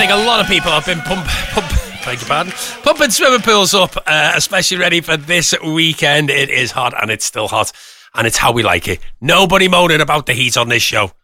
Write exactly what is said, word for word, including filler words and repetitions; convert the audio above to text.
think a lot of people have been pump, pump, beg your pardon, pumping swimming pools up, uh, especially ready for this weekend. It is hot and it's still hot and it's how we like it. Nobody moaning about the heat on this show.